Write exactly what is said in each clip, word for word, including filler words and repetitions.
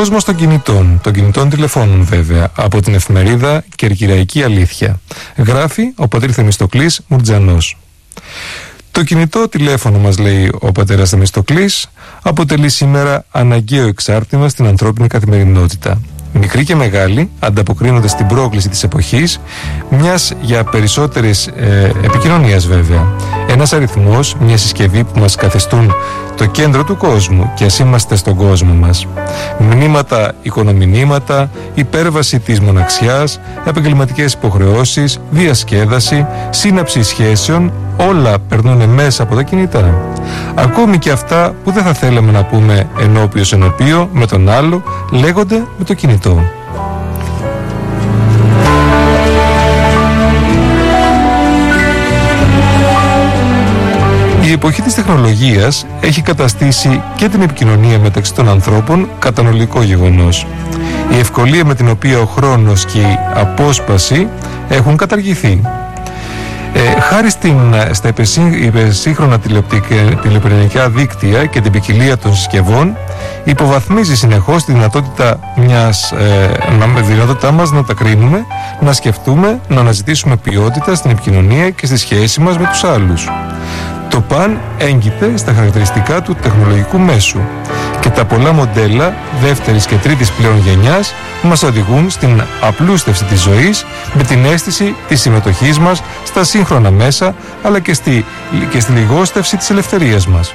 Κόσμος των κινητών, των κινητών τηλεφώνων βέβαια, από την εφημερίδα Κερκυραϊκή Αλήθεια. Γράφει ο πατήρ Θεμιστοκλής Μουρτζανός. Το κινητό τηλέφωνο, μας λέει ο πατέρας Θεμιστοκλής, αποτελεί σήμερα αναγκαίο εξάρτημα στην ανθρώπινη καθημερινότητα. Μικροί και μεγάλοι ανταποκρίνονται στην πρόκληση της εποχής, μιας για περισσότερες ε, επικοινωνίας βέβαια. Ένας αριθμός, μια συσκευή που μας καθιστούν το κέντρο του κόσμου και ας είμαστε στον κόσμο μας. Μηνύματα, οικονομηνύματα, υπέρβαση της μοναξιάς, επαγγελματικές υποχρεώσεις, διασκέδαση, σύναψη σχέσεων, όλα περνούν μέσα από τα κινητά. Ακόμη και αυτά που δεν θα θέλαμε να πούμε ενώπιος ενωπίο με τον άλλο, λέγονται με το κινητό. Η εποχή της τεχνολογίας έχει καταστήσει και την επικοινωνία μεταξύ των ανθρώπων κατανοητικό γεγονός. Η ευκολία με την οποία ο χρόνος και η απόσπαση έχουν καταργηθεί. Ε, χάρη στην, στα υπερσύγχρονα τηλεπικοινωνικά δίκτυα και την ποικιλία των συσκευών, υποβαθμίζει συνεχώς τη δυνατότητα, μιας, ε, να, δυνατότητά μας να τα κρίνουμε, να σκεφτούμε, να αναζητήσουμε ποιότητα στην επικοινωνία και στη σχέση μας με τους άλλους. Το παν έγκυται στα χαρακτηριστικά του τεχνολογικού μέσου και τα πολλά μοντέλα δεύτερης και τρίτης πλέον γενιάς μας οδηγούν στην απλούστευση της ζωής με την αίσθηση της συμμετοχής μας στα σύγχρονα μέσα, αλλά και στη, και στη λιγόστευση της ελευθερίας μας.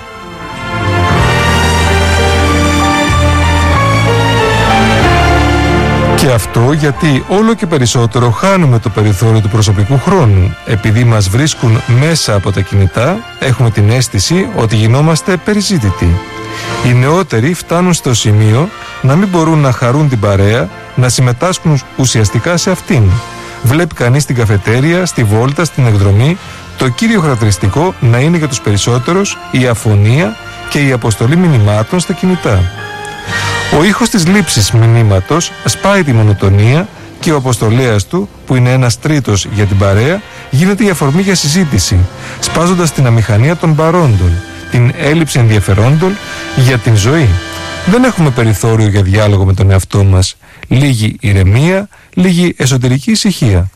Και αυτό γιατί όλο και περισσότερο χάνουμε το περιθώριο του προσωπικού χρόνου. Επειδή μας βρίσκουν μέσα από τα κινητά, έχουμε την αίσθηση ότι γινόμαστε περιζήτητοι. Οι νεότεροι φτάνουν στο σημείο να μην μπορούν να χαρούν την παρέα, να συμμετάσχουν ουσιαστικά σε αυτήν. Βλέπει κανείς στην καφετέρια, στη βόλτα, στην εκδρομή, το κύριο χαρακτηριστικό να είναι για τους περισσότερους η αφωνία και η αποστολή μηνυμάτων στα κινητά. Ο ήχος της λήψης μηνύματος σπάει τη μονοτονία και ο αποστολέας του, που είναι ένας τρίτος για την παρέα, γίνεται η αφορμή για συζήτηση, σπάζοντας την αμηχανία των παρόντων, την έλλειψη ενδιαφερόντων για την ζωή. Δεν έχουμε περιθώριο για διάλογο με τον εαυτό μας. Λίγη ηρεμία, λίγη εσωτερική ησυχία.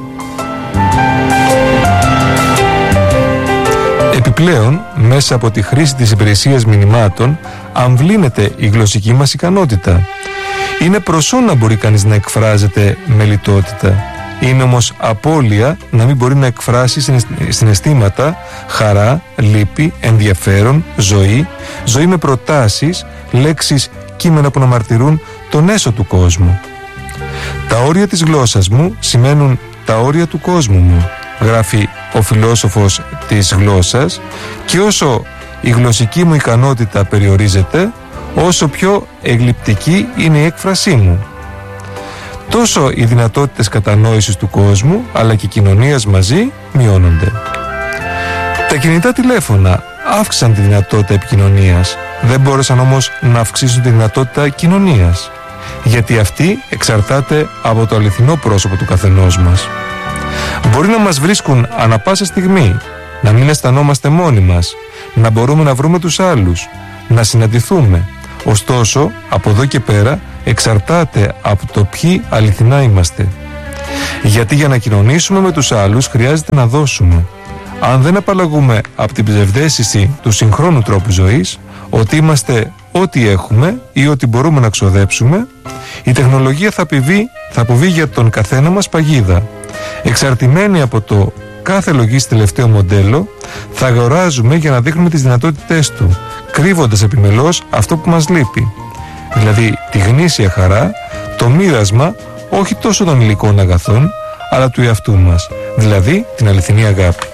Επιπλέον, μέσα από τη χρήση της υπηρεσίας μηνυμάτων, αμβλύνεται η γλωσσική μας ικανότητα. Είναι προσόν να μπορεί κανείς να εκφράζεται με λιτότητα. Είναι όμως απώλεια να μην μπορεί να εκφράσει συναισθήματα, χαρά, λύπη, ενδιαφέρον, ζωή, ζωή με προτάσεις, λέξεις, κείμενα που να μαρτυρούν τον έσω του κόσμου. Τα όρια της γλώσσας μου σημαίνουν τα όρια του κόσμου μου, γράφει ο φιλόσοφος της γλώσσας, και όσο η γλωσσική μου ικανότητα περιορίζεται, όσο πιο εγλυπτική είναι η έκφρασή μου. Τόσο οι δυνατότητες κατανόησης του κόσμου αλλά και κοινωνίας μαζί μειώνονται. Τα κινητά τηλέφωνα αύξησαν τη δυνατότητα επικοινωνίας, δεν μπόρεσαν όμως να αυξήσουν τη δυνατότητα κοινωνίας, γιατί αυτή εξαρτάται από το αληθινό πρόσωπο του καθενός μας. Μπορεί να μας βρίσκουν ανα πάσα στιγμή, να μην αισθανόμαστε μόνοι μας, να μπορούμε να βρούμε τους άλλους, να συναντηθούμε. Ωστόσο, από εδώ και πέρα εξαρτάται από το ποιοι αληθινά είμαστε. Γιατί για να κοινωνήσουμε με τους άλλους χρειάζεται να δώσουμε. Αν δεν απαλλαγούμε από την ψευδαίσθηση του συγχρόνου τρόπου ζωής, ότι είμαστε ό,τι έχουμε ή ότι μπορούμε να ξοδέψουμε, η τεχνολογία θα αποβεί, θα αποβεί για τον καθένα μας παγίδα. Εξαρτημένοι από το κάθε λογής τελευταίο μοντέλο, θα αγοράζουμε για να δείχνουμε τις δυνατότητές του, κρύβοντας επιμελώς αυτό που μας λείπει. Δηλαδή τη γνήσια χαρά, το μοίρασμα όχι τόσο των υλικών αγαθών, αλλά του εαυτού μας, δηλαδή την αληθινή αγάπη.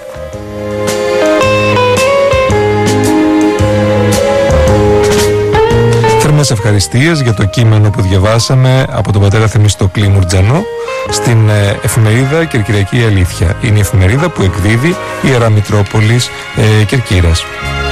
Θερμές ευχαριστίες για το κείμενο που διαβάσαμε από τον πατέρα Θεμιστοκλή Μουρτζανό στην ε, εφημερίδα Κερκυραϊκή Αλήθεια. Είναι η εφημερίδα που εκδίδει η Ιερά Μητρόπολης ε, Κερκύρας.